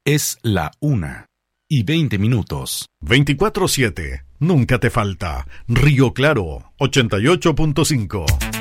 Es la 1:20. 24/7. Nunca te falta. Río Claro, 88.5.